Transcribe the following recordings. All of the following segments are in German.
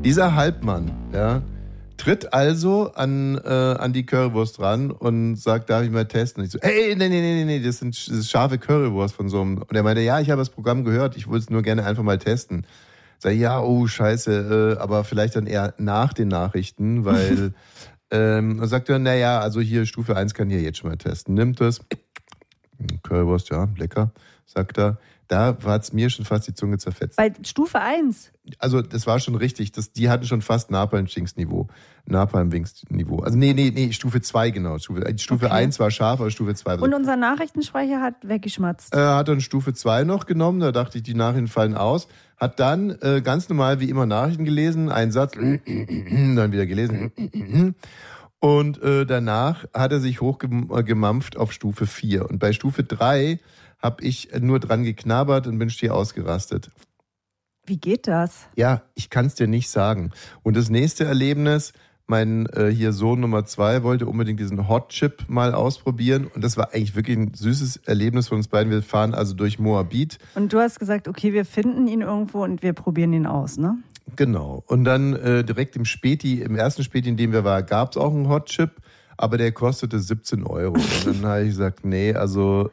Dieser Halbmann, ja, tritt also an die Currywurst ran und sagt, darf ich mal testen? Und ich so, hey, nee, das ist scharfe Currywurst von so einem. Und er meinte, ja, ich habe das Programm gehört, ich würde es nur gerne einfach mal testen. Sag ich, ja, oh, scheiße, aber vielleicht dann eher nach den Nachrichten, weil und sagt er, naja, also hier Stufe 1 kann ich ja jetzt schon mal testen. Nimmt das, Currywurst, ja, lecker, sagt er. Da war es mir schon fast die Zunge zerfetzt. Bei Stufe 1? Also das war schon richtig, die hatten schon fast Napalm-Wings-Niveau. Also nee, Stufe 2 genau. Stufe 1 war scharf, aber Stufe 2 war... Und unser Nachrichtensprecher hat weggeschmatzt. Hat dann Stufe 2 noch genommen, da dachte ich, die Nachrichten fallen aus. Hat dann ganz normal wie immer Nachrichten gelesen, einen Satz, dann wieder gelesen. Und danach hat er sich hochgemampft auf Stufe 4. Und bei Stufe 3 habe ich nur dran geknabbert und bin schier ausgerastet. Wie geht das? Ja, ich kann es dir nicht sagen. Und das nächste Erlebnis, mein hier Sohn Nummer 2 wollte unbedingt diesen Hot Chip mal ausprobieren. Und das war eigentlich wirklich ein süßes Erlebnis von uns beiden. Wir fahren also durch Moabit. Und du hast gesagt, okay, wir finden ihn irgendwo und wir probieren ihn aus, ne? Genau. Und dann direkt im ersten Späti, in dem wir waren, gab es auch einen Hot Chip, aber der kostete 17 €. Und dann habe ich gesagt, nee, also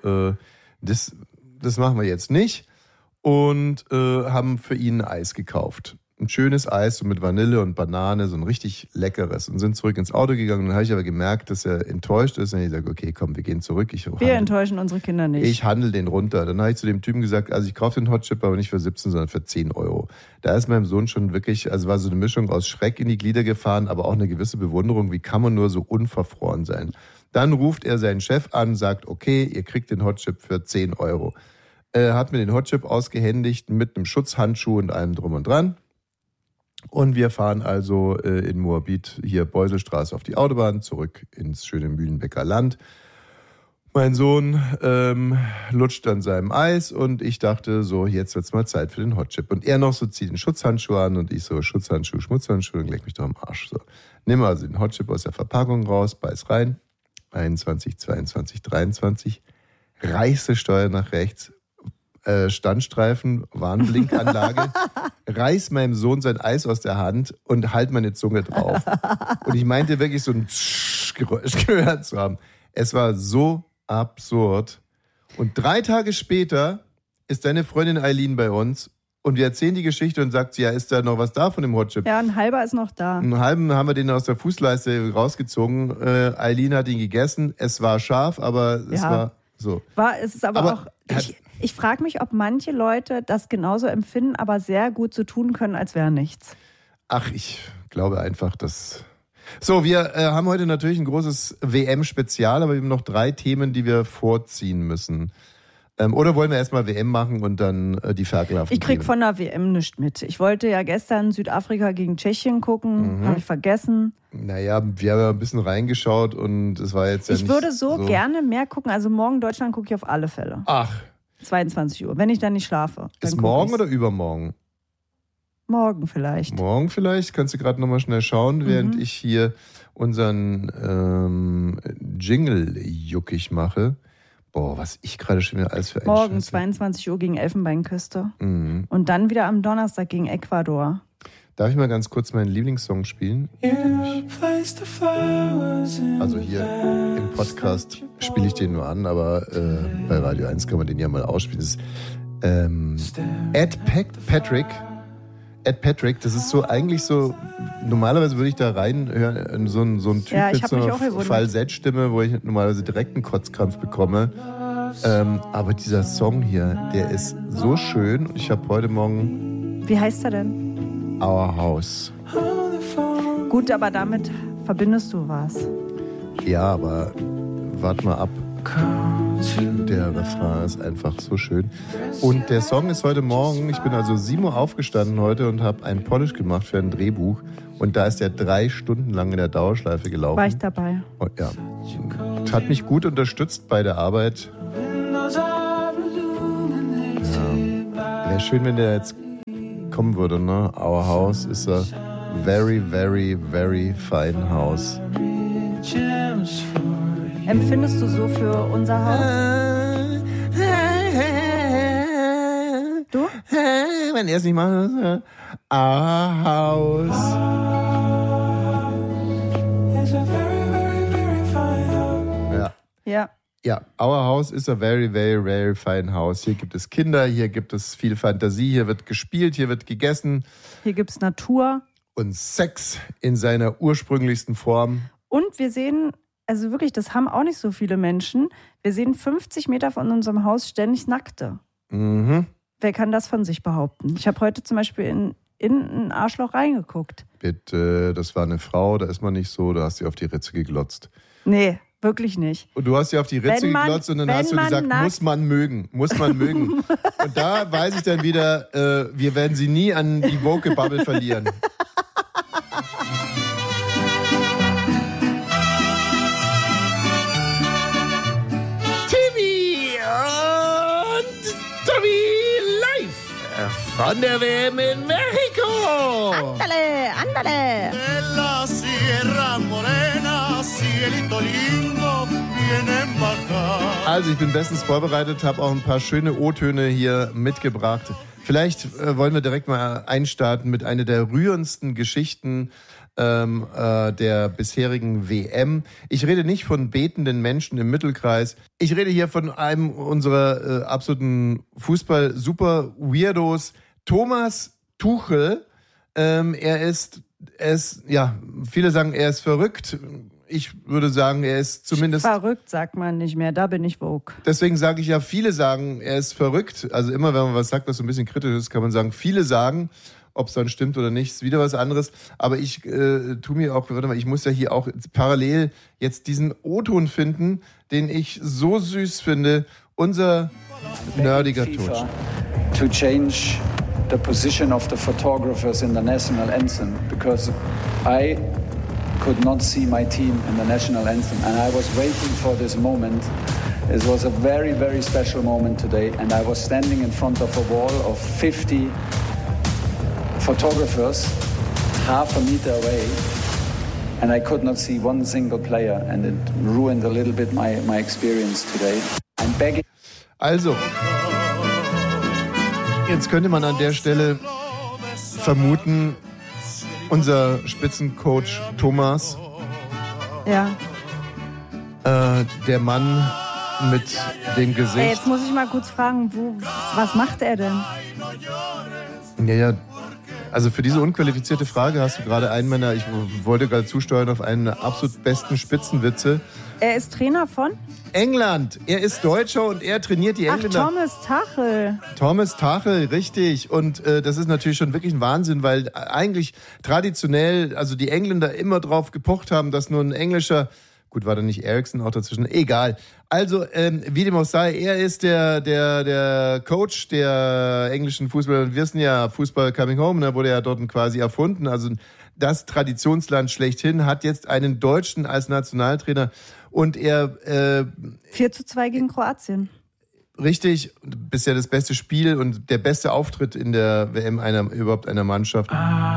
das machen wir jetzt nicht. Und haben für ihn ein Eis gekauft. Ein schönes Eis so mit Vanille und Banane, so ein richtig leckeres. Und sind zurück ins Auto gegangen. Dann habe ich aber gemerkt, dass er enttäuscht ist. Und ich sage, okay, komm, wir gehen zurück. Wir enttäuschen unsere Kinder nicht. Ich handle den runter. Dann habe ich zu dem Typen gesagt, also ich kaufe den Hot Chip, aber nicht für 17, sondern für 10 €. Da ist meinem Sohn schon wirklich, also war so eine Mischung aus Schreck in die Glieder gefahren, aber auch eine gewisse Bewunderung. Wie kann man nur so unverfroren sein? Dann ruft er seinen Chef an, sagt, okay, ihr kriegt den Hot Chip für 10 €. Hat mir den Hot Chip ausgehändigt mit einem Schutzhandschuh und allem drum und dran. Und wir fahren also in Moabit, hier Beuselstraße auf die Autobahn, zurück ins schöne Mühlenbecker Land. Mein Sohn lutscht an seinem Eis und ich dachte so, jetzt wird's mal Zeit für den Hot Chip. Und er noch so zieht den Schutzhandschuh an und ich so, Schutzhandschuh, Schmutzhandschuh und leck mich doch am Arsch. So. Nimm also den Hot Chip aus der Verpackung raus, beiß rein. 21, 22, 23. Reichste Steuer nach rechts. Standstreifen, Warnblinkanlage, reiß meinem Sohn sein Eis aus der Hand und halt meine Zunge drauf. Und ich meinte wirklich so ein Geräusch gehört zu haben. Es war so absurd. Und 3 Tage später ist deine Freundin Eileen bei uns und wir erzählen die Geschichte und sagt sie, ja, ist da noch was da von dem Hot Chip? Ja, ein halber ist noch da. Einen halben haben wir den aus der Fußleiste rausgezogen. Eileen hat ihn gegessen. Es war scharf, aber es war so. Es ist aber auch... Ich frage mich, ob manche Leute das genauso empfinden, aber sehr gut so tun können, als wäre nichts. Ach, ich glaube einfach, dass... So, wir haben heute natürlich ein großes WM-Spezial, aber wir haben noch 3 Themen, die wir vorziehen müssen. Oder wollen wir erstmal WM machen und dann die ferkelhaften Ich krieg von der WM nichts mit. Ich wollte ja gestern Südafrika gegen Tschechien gucken, habe ich vergessen. Naja, wir haben ja ein bisschen reingeschaut und es war jetzt ja nicht Ich würde so gerne mehr gucken. Also morgen Deutschland gucke ich auf alle Fälle. Ach. 22 Uhr, wenn ich dann nicht schlafe. Dann ist morgen oder übermorgen? Morgen vielleicht. Morgen vielleicht? Kannst du gerade nochmal schnell schauen, während ich hier unseren Jingle juckig mache. Boah, was ich gerade schon wieder alles für ein Morgen Scheiße. 22 Uhr gegen Elfenbeinküste. Und dann wieder am Donnerstag gegen Ecuador. Darf ich mal ganz kurz meinen Lieblingssong spielen? Also hier im Podcast spiele ich den nur an, aber bei Radio 1 kann man den ja mal ausspielen. Das ist Ed Patrick, das ist so eigentlich so, normalerweise würde ich da reinhören, so ein Typ mit so einer Falsettstimme, wo ich normalerweise direkt einen Kotzkrampf bekomme. Aber dieser Song hier, der ist so schön. Ich habe heute Morgen... Wie heißt er denn? Our House. Gut, aber damit verbindest du was. Ja, aber wart mal ab. Der Refrain ist einfach so schön. Und der Song ist heute Morgen, ich bin also 7 Uhr aufgestanden heute und habe einen Polish gemacht für ein Drehbuch. Und da ist der 3 Stunden lang in der Dauerschleife gelaufen. War ich dabei. Und ja, hat mich gut unterstützt bei der Arbeit. Ja. Wäre schön, wenn der jetzt kommen würde, ne? Our house is a very, very, very fine house. Empfindest du so für unser Haus? Du? nein, erst nicht machen. Our house. Ja. Ja, our house is a very, very, very fine house. Hier gibt es Kinder, hier gibt es viel Fantasie, hier wird gespielt, hier wird gegessen. Hier gibt es Natur. Und Sex in seiner ursprünglichsten Form. Und wir sehen, also wirklich, das haben auch nicht so viele Menschen, wir sehen 50 Meter von unserem Haus ständig Nackte. Mhm. Wer kann das von sich behaupten? Ich habe heute zum Beispiel in ein Arschloch reingeguckt. Bitte, das war eine Frau, da ist man nicht so, da hast du auf die Ritze geglotzt. Nee. Wirklich nicht. Und du hast ja auf die Ritze geglotzt und dann hast du gesagt, muss man mögen. Und da weiß ich dann wieder, wir werden sie nie an die Woke-Bubble verlieren. Timmy und Tommy live von der WM in Mexiko. Andale. Also ich bin bestens vorbereitet, habe auch ein paar schöne O-Töne hier mitgebracht. Vielleicht wollen wir direkt mal einstarten mit einer der rührendsten Geschichten der bisherigen WM. Ich rede nicht von betenden Menschen im Mittelkreis. Ich rede hier von einem unserer absoluten Fußball-Super-Weirdos, Thomas Tuchel. Er ist, viele sagen, er ist verrückt. Ich würde sagen, er ist zumindest... Verrückt sagt man nicht mehr, da bin ich woke. Deswegen sage ich ja, viele sagen, er ist verrückt. Also immer, wenn man was sagt, was so ein bisschen kritisch ist, kann man sagen, viele sagen, ob es dann stimmt oder nicht, ist wieder was anderes. Aber ich tue mir auch, ich muss ja hier auch parallel jetzt diesen O-Ton finden, den ich so süß finde. Unser nerdiger Touch. To change the position of the photographers in the national anthem, because I could not see my team in the national anthem, and I was waiting for this moment. It was a very, very special moment today, and I was standing in front of a wall of 50 photographers, half a meter away, and I could not see one single player, and it ruined a little bit my experience today. I'm begging. Also, jetzt könnte man an der Stelle vermuten, unser Spitzencoach Thomas, ja, der Mann mit dem Gesicht. Ey, jetzt muss ich mal kurz fragen, was macht er denn? Ja, also für diese unqualifizierte Frage hast du gerade einen meiner, ich wollte gerade zusteuern auf einen der absolut besten Spitzenwitze. Er ist Trainer von? England. Er ist Deutscher und er trainiert die Engländer. Ach, Thomas Tuchel. Thomas Tuchel, richtig. Und das ist natürlich schon wirklich ein Wahnsinn, weil eigentlich traditionell, also die Engländer immer drauf gepocht haben, dass nur ein englischer, gut, war da nicht Eriksen auch dazwischen, egal. Also, wie dem auch sei, er ist der Coach der englischen Fußballer. Wir wissen ja, Fußball coming home, da wurde ja dort quasi erfunden. Also das Traditionsland schlechthin hat jetzt einen Deutschen als Nationaltrainer. Und er 4:2 gegen Kroatien. Richtig, bisher das beste Spiel und der beste Auftritt in der WM überhaupt einer Mannschaft.